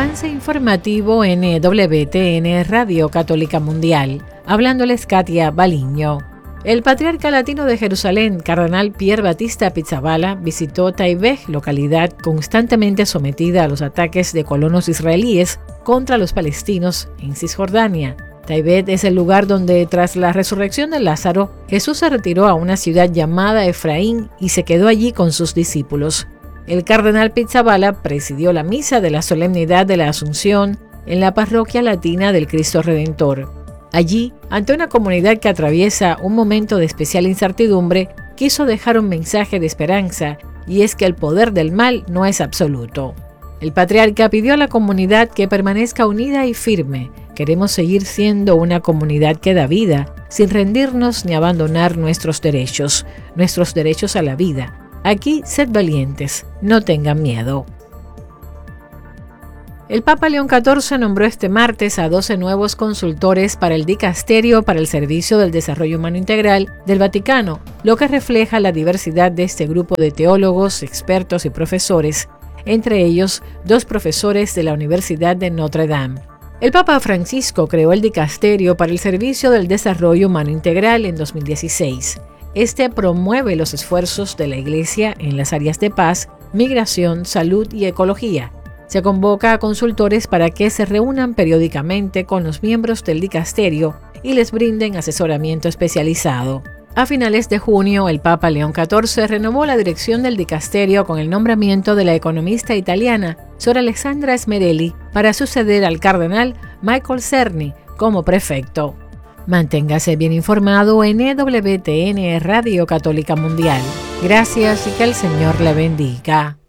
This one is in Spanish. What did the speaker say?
avance informativo en WTN Radio Católica Mundial. Hablándoles Katia Baliño. El patriarca latino de Jerusalén, cardenal Pier Battista Pizzaballa, visitó Taibeh, localidad constantemente sometida a los ataques de colonos israelíes contra los palestinos en Cisjordania. Taibeh es el lugar donde, tras la resurrección de Lázaro, Jesús se retiró a una ciudad llamada Efraín y se quedó allí con sus discípulos. El cardenal Pizzaballa presidió la misa de la solemnidad de la Asunción en la parroquia latina del Cristo Redentor. Allí, ante una comunidad que atraviesa un momento de especial incertidumbre, quiso dejar un mensaje de esperanza, y es que el poder del mal no es absoluto. El patriarca pidió a la comunidad que permanezca unida y firme. Queremos seguir siendo una comunidad que da vida, sin rendirnos ni abandonar nuestros derechos a la vida. Aquí, sed valientes, no tengan miedo. El Papa León XIV nombró este martes a 12 nuevos consultores para el Dicasterio para el Servicio del Desarrollo Humano Integral del Vaticano, lo que refleja la diversidad de este grupo de teólogos, expertos y profesores, entre ellos 2 profesores de la Universidad de Notre Dame. El Papa Francisco creó el Dicasterio para el Servicio del Desarrollo Humano Integral en 2016. Este promueve los esfuerzos de la Iglesia en las áreas de paz, migración, salud y ecología. Se convoca a consultores para que se reúnan periódicamente con los miembros del dicasterio y les brinden asesoramiento especializado. A finales de junio, el Papa León XIV renovó la dirección del dicasterio con el nombramiento de la economista italiana Sor Alessandra Smerelli para suceder al cardenal Michael Cerny como prefecto. Manténgase bien informado en EWTN Radio Católica Mundial. Gracias y que el Señor le bendiga.